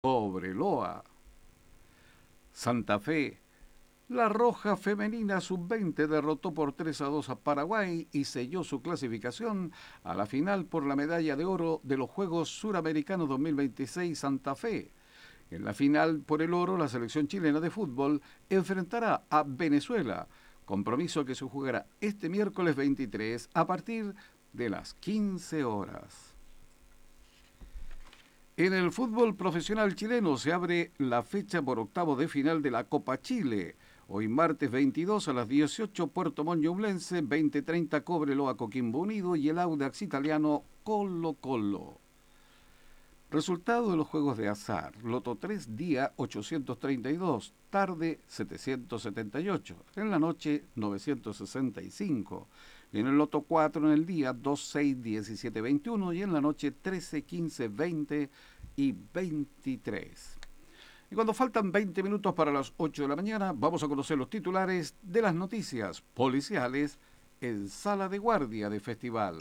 Cobreloa. Santa Fe. La Roja Femenina Sub-20 derrotó por 3-2 a Paraguay y selló su clasificación a la final por la medalla de oro de los Juegos Suramericanos 2026 Santa Fe. En la final por el oro, la selección chilena de fútbol enfrentará a Venezuela, compromiso que se jugará este miércoles 23 a partir de las 15 horas. En el fútbol profesional chileno se abre la fecha por octavo de final de la Copa Chile. Hoy martes 22 a las 18, Puerto Montt Ñublense, 20:30 Cobreloa Coquimbo Unido y el Audax italiano Colo Colo. Resultado de los juegos de azar: Loto 3, día 832, tarde 778, en la noche 965. En el Loto 4 en el día 2, 6, 17, 21 y en la noche 13, 15, 20 y 23. Y cuando faltan 20 minutos para las 8 de la mañana, vamos a conocer los titulares de las noticias policiales en Sala de Guardia de Festival.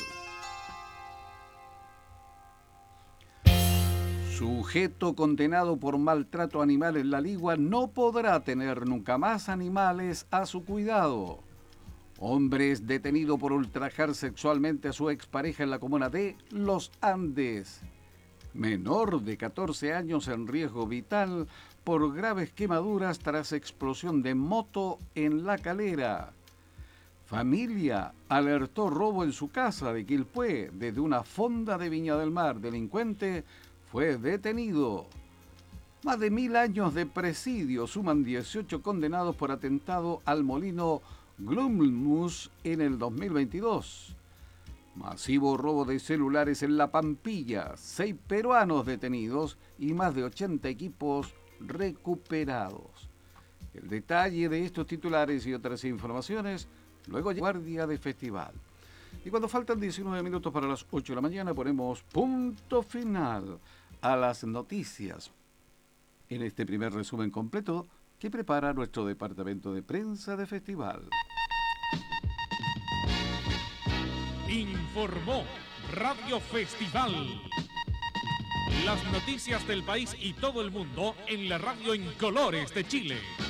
Sujeto condenado por maltrato animal en La Ligua no podrá tener nunca más animales a su cuidado. Hombre es detenido por ultrajar sexualmente a su expareja en la comuna de Los Andes. Menor de 14 años en riesgo vital por graves quemaduras tras explosión de moto en La Calera. Familia alertó robo en su casa de Quilpué desde una fonda de Viña del Mar. Delincuente fue detenido. Más de 1000 años de presidio suman 18 condenados por atentado al molino Glummus en el 2022. Masivo robo de celulares en La Pampilla, 6 peruanos detenidos y más de 80 equipos recuperados. El detalle de estos titulares y otras informaciones luego Guardia de Festival. Y cuando faltan 19 minutos para las 8 de la mañana ponemos punto final a las noticias en este primer resumen completo que prepara nuestro departamento de prensa de Festival. Informó Radio Festival. Las noticias del país y todo el mundo en la radio en colores de Chile.